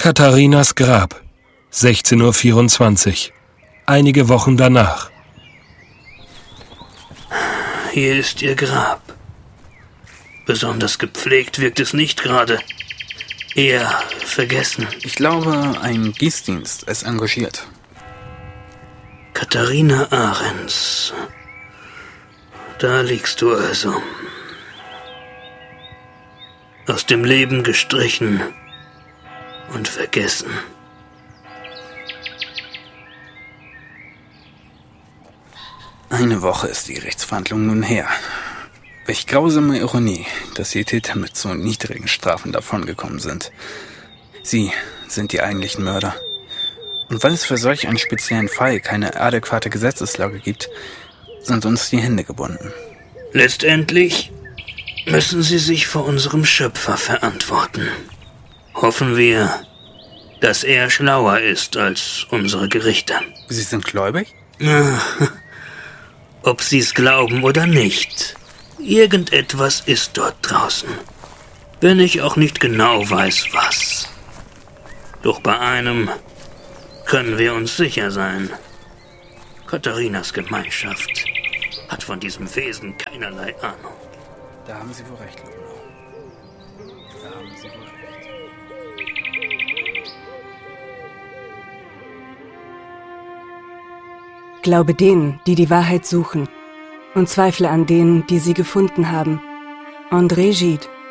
Katharinas Grab, 16:24 Uhr. Einige Wochen danach. Hier ist ihr Grab. Besonders gepflegt wirkt es nicht gerade. Eher vergessen. Ich glaube, ein Gießdienst ist engagiert. Katharina Ahrens. Da liegst du also. Aus dem Leben gestrichen und vergessen. Eine Woche ist die Gerichtsverhandlung nun her. Welch grausame Ironie, dass die Täter mit so niedrigen Strafen davongekommen sind. Sie sind die eigentlichen Mörder. Und weil es für solch einen speziellen Fall keine adäquate Gesetzeslage gibt, sind uns die Hände gebunden. Letztendlich müssen sie sich vor unserem Schöpfer verantworten. Hoffen wir, dass er schlauer ist als unsere Gerichte. Sie sind gläubig? Ob sie es glauben oder nicht. Irgendetwas ist dort draußen. Wenn ich auch nicht genau weiß, was. Doch bei einem können wir uns sicher sein. Katharinas Gemeinschaft hat von diesem Wesen keinerlei Ahnung. Da haben Sie wohl recht, Lubnau. Da haben Sie wohl recht. Glaube denen, die die Wahrheit suchen, und zweifle an denen, die sie gefunden haben. André Gide.